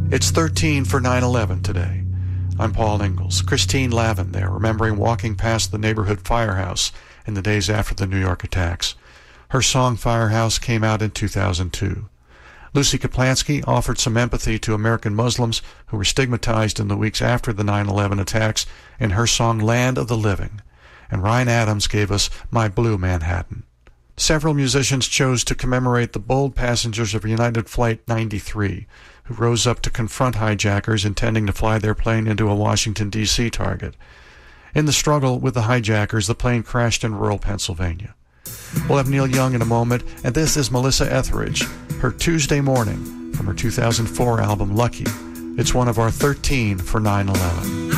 It's 13 for 9/11 today. I'm Paul Ingalls. Christine Lavin there, remembering walking past the neighborhood firehouse in the days after the New York attacks. Her song Firehouse came out in 2002. Lucy Kaplansky offered some empathy to American Muslims who were stigmatized in the weeks after the 9/11 attacks in her song Land of the Living. And Ryan Adams gave us My Blue Manhattan. Several musicians chose to commemorate the bold passengers of United Flight 93, who rose up to confront hijackers intending to fly their plane into a Washington, D.C. target. In the struggle with the hijackers, the plane crashed in rural Pennsylvania. We'll have Neil Young in a moment, and this is Melissa Etheridge, her Tuesday Morning from her 2004 album Lucky. It's one of our 13 for 9/11.